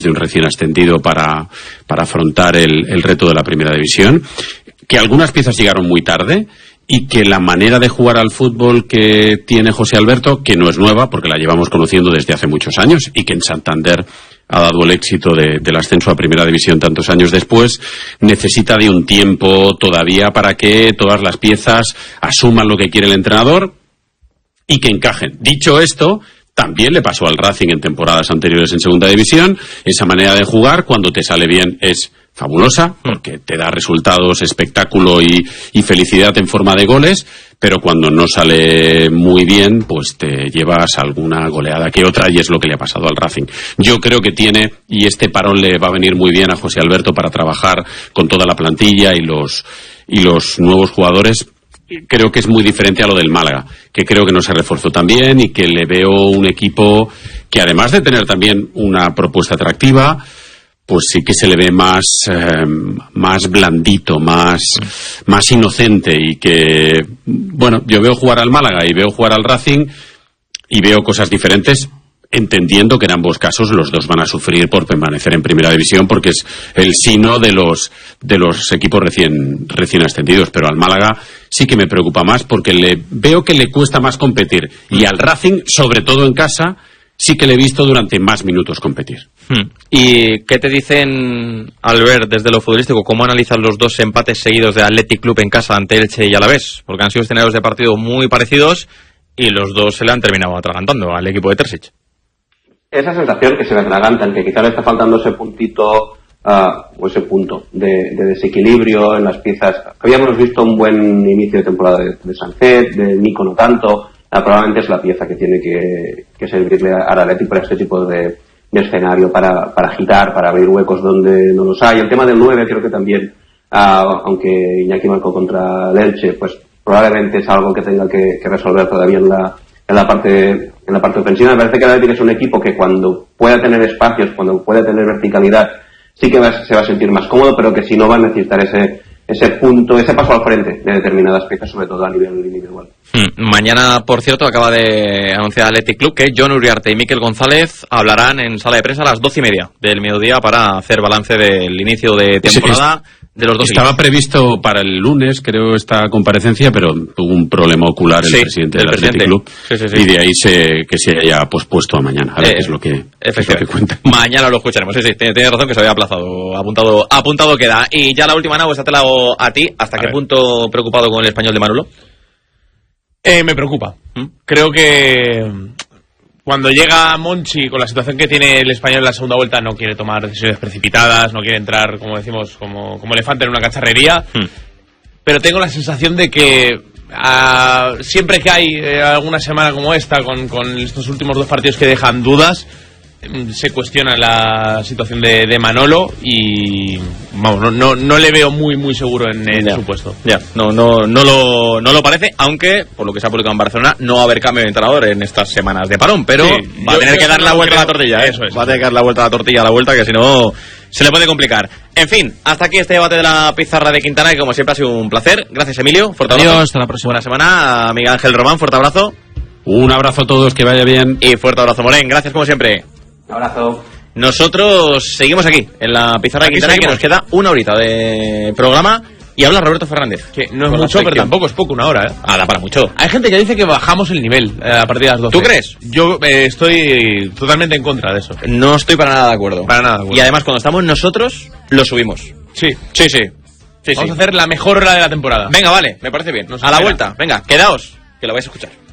de un recién ascendido para afrontar el reto de la primera división, que algunas piezas llegaron muy tarde y que la manera de jugar al fútbol que tiene José Alberto, que no es nueva porque la llevamos conociendo desde hace muchos años y que en Santander ha dado el éxito del ascenso a primera división tantos años después, necesita de un tiempo todavía para que todas las piezas asuman lo que quiere el entrenador y que encajen. Dicho esto, también le pasó al Racing en temporadas anteriores en segunda división. Esa manera de jugar, cuando te sale bien, es fabulosa, porque te da resultados, espectáculo y felicidad en forma de goles, pero cuando no sale muy bien, pues te llevas alguna goleada que otra, y es lo que le ha pasado al Racing. Yo creo que tiene, y este parón le va a venir muy bien a José Alberto para trabajar con toda la plantilla y los nuevos jugadores. Creo que es muy diferente a lo del Málaga, que creo que no se reforzó tan bien y que le veo un equipo que, además de tener también una propuesta atractiva, pues sí que se le ve más blandito, más inocente, y que, bueno, yo veo jugar al Málaga y veo jugar al Racing y veo cosas diferentes, entendiendo que en ambos casos los dos van a sufrir por permanecer en primera división, porque es el sino de los equipos recién ascendidos. Pero al Málaga sí que me preocupa más, porque veo que le cuesta más competir, y al Racing, sobre todo en casa, sí que le he visto durante más minutos competir. ¿Y qué te dicen, Albert, desde lo futbolístico? ¿Cómo analizan los dos empates seguidos de Athletic Club en casa ante Elche y Alavés? Porque han sido escenarios de partido muy parecidos y los dos se le han terminado atragantando al equipo de Terzic. Esa sensación que se le atragantan, que quizá le está faltando ese puntito o ese punto de desequilibrio en las piezas. Habíamos visto un buen inicio de temporada de Sancet, de Nico no tanto. Probablemente es la pieza que tiene que servirle al Athletic para este tipo de escenario, para agitar, para abrir huecos donde no los hay. El tema del 9 creo que también, aunque Iñaki marcó contra el Elche, pues probablemente es algo que tenga que resolver todavía en la parte ofensiva. Me parece que el Athletic es un equipo que, cuando pueda tener espacios, cuando pueda tener verticalidad, sí que se va a sentir más cómodo, pero que si no va a necesitar ese punto, ese paso al frente de determinadas piezas, sobre todo a nivel individual. Mañana, por cierto, acaba de anunciar Athletic Club que Jon Uriarte y Mikel González hablarán en sala de prensa a las 12:30 del mediodía para hacer balance del inicio de temporada de los dos. Estaba previsto para el lunes, creo, esta comparecencia, pero tuvo un problema ocular el presidente del Athletic Club. Sí. Y de ahí que se haya pospuesto a mañana. A ver qué es lo que cuenta. Mañana lo escucharemos. Sí, tiene razón, que se había aplazado. Apuntado queda. Y ya la última, Nau, esta te la hago a ti. ¿Hasta qué punto preocupado con el Español de Manolo? Me preocupa. Creo que cuando llega Monchi, con la situación que tiene el Español en la segunda vuelta, no quiere tomar decisiones precipitadas, no quiere entrar, como decimos, como elefante en una cacharrería. Pero tengo la sensación de que siempre que hay alguna semana como esta, con estos últimos dos partidos que dejan dudas, se cuestiona la situación de Manolo, y vamos, no le veo muy seguro en su puesto. No lo parece, aunque por lo que se ha publicado en Barcelona no va a haber cambio de entrenador en estas semanas de parón, pero va a tener que dar la vuelta a la tortilla. Eso es. Va a tener que dar la vuelta a la tortilla, que si no se le puede complicar. En fin, hasta aquí este debate de la pizarra de Quintana, que como siempre ha sido un placer. Gracias, Emilio. Fuerte abrazo. Adiós, hasta la próxima. Buena semana, Miguel Ángel Román. Fuerte abrazo. Un abrazo a todos, que vaya bien. Y fuerte abrazo, Morén. Gracias como siempre. Un abrazo. Nosotros seguimos aquí en la pizarra de Quintana, que nos queda una horita de programa, y habla Roberto Fernández. Que no es mucho, pero tampoco es poco, una hora, ¿eh? Da para mucho. Hay gente que dice que bajamos el nivel a partir de las 12. ¿Tú crees? Yo estoy totalmente en contra de eso. No estoy para nada de acuerdo. Para nada de acuerdo. Y además, cuando estamos nosotros, lo subimos. Sí. Vamos a hacer la mejor hora de la temporada. Venga, vale, me parece bien. A la vuelta, venga, quedaos, que lo vais a escuchar.